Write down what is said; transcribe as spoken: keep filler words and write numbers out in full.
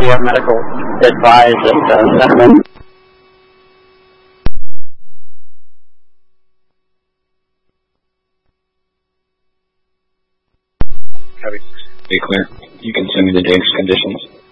you have medical advice and uh, sentiment? Be clear. You can send me the dangerous conditions.